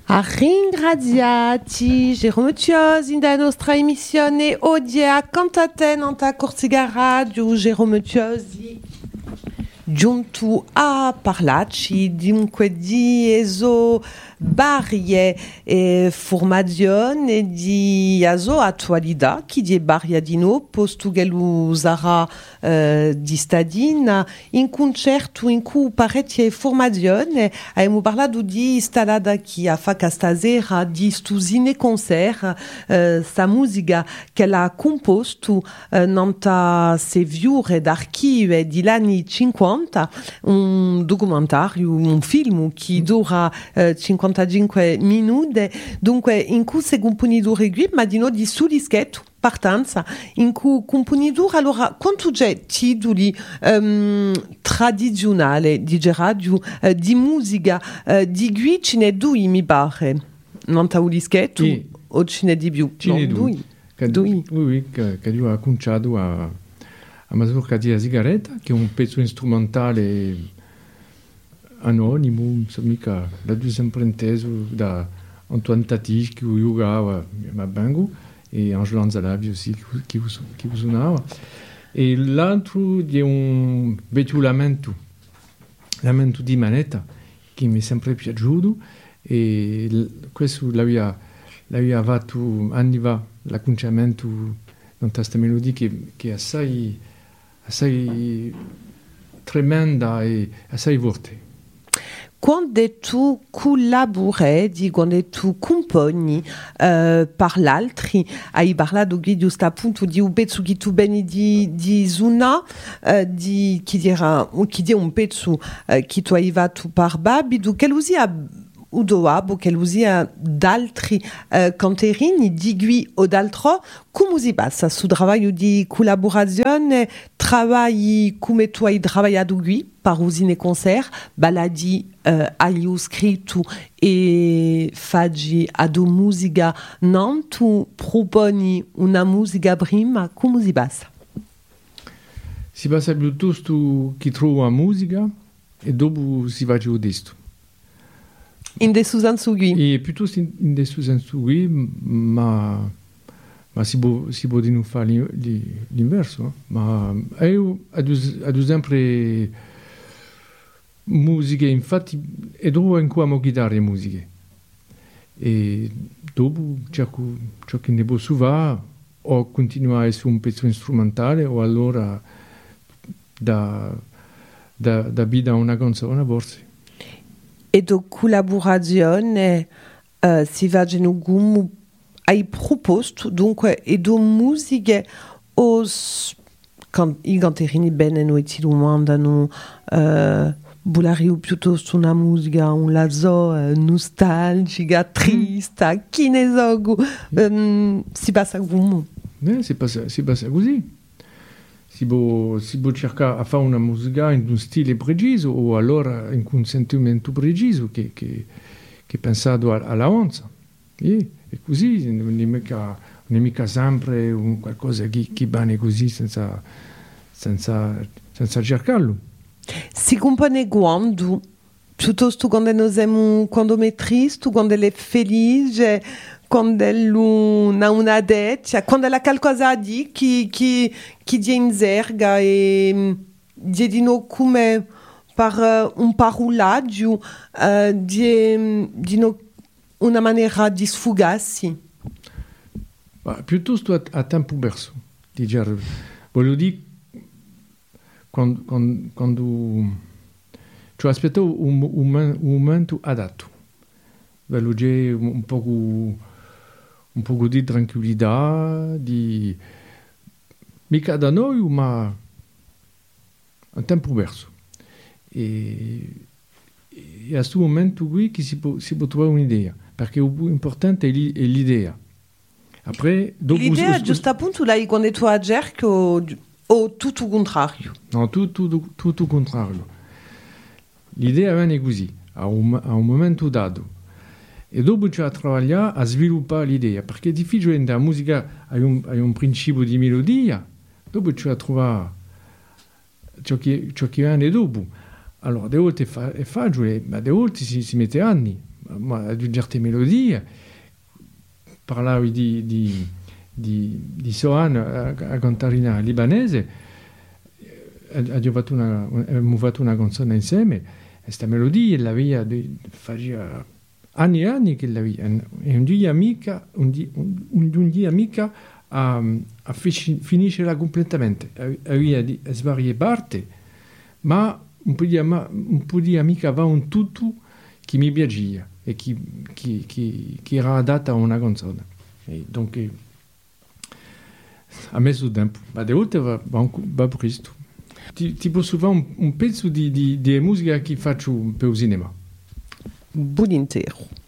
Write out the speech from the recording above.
A ringraziati Geromotiosi da nostra emissione odia cantaten anta Corsica Radio Geromotiosi giunto a parlarci dunque di eso varie formazione di aso attualità chi di varia di no posto che usarà di stadina in concerto in cui parecchie formazione abbiamo parlato di stalada chi a fa stasera di stuzine concert sta musica che l'ha composto nanta se viure d'archive di anni 50 un documentario un film che dura 55 minuti dunque in cui si componidore qui ma di no di sulischetto partenza in cui componidore allora quanto c'è titoli tradizionali di radio di musica di qui ce n'è due mi pare non ta ulischetto o ce n'è di più ce n'è due che io ho cominciato a Mazurka di Sigaretta che è un pezzo strumentale anonimo insomma la due sempre inteso da Antoine Tati che giocava a Bango e Angelo Anzalavi aussi che suonava e l'altro è un vecchio lamento di Manetta che mi è sempre piaciuto e questo l'aveva fatto anni fa l'acconciamento con questa melodia che è assai tremenda e assai forte. Quando tu collabori, quando tu componi per l'altri, hai parlato giusto appunto di un pezzo che tu bene di Zuna, che è un pezzo che tu hai fatto per Babi, che usia Udoabo, che usia d'altri canterini, di qui o d'altro, come si passa su lavoro di collaborazione, lavori come tu hai lavorato qui? Per usine concert, baladi hai scritto e fai ad musica, non tu proponi una musica prima, come si passa? Si passa piuttosto che trova musica e dopo si va giù testo. In dessous qui? E piuttosto in dessous qui, ma si può di non fare l'inverso. Ma io ad sempre musiche, infatti, e dopo in cui amo chitarre musiche. E dopo cerco che ne posso fare, o continuare su un pezzo strumentale, o allora da vita una canzone, forse. E do collaborazione si va genugum hai proposto dunque e do musiche os i canterini bene noi ti domandano Bulario piuttosto una musica un lazo nostalgica triste chi ne so si passa come si passa così. Si può cercare a fare una musica in un stile preciso o allora in un sentimento preciso che è pensato alla onza. E così non è mica sempre qualcosa che bane così senza cercarlo. Si compone quando? Piuttosto quando è triste, quando è felice, quando è una detta, quando è qualcosa a dire che ti inserga e di no come per un parolaggio di no una maniera di sfogarsi. Piuttosto a tempo perso. Voglio dire, quando ci aspettavo un momento adatto. Voglio dire un po' di tranquillità, mica da noi, ma a tempo perso. E a questo momento qui che si può trovare un'idea, perché il più importante è l'idea. L'idea, giusto appunto, lei quando tu a cerco o tutto il contrario? No, tutto il contrario. L'idea viene così, a un momento dato. E dopo c'è a lavorare a sviluppare l'idea, perché è difficile nella musica hai un principio di melodia, dopo c'è a trovare ciò che viene dopo. Allora, de volte è facile, ma de volte si mette anni. di certe melodie, parlavi di Sohan a cantarina libanese, abbiamo fatto una canzone insieme, e questa melodia faceva anni e anni che la via, e un dia amica a finiscerla completamente, aveva di varie parti, ma un po' di amica va un tutto che mi piaceva e che era adatta a una canzone. E dunque ha messo tempo, ma di volte va presto. Ti posso fare un pezzo di musica che faccio per il cinema. Buon intero.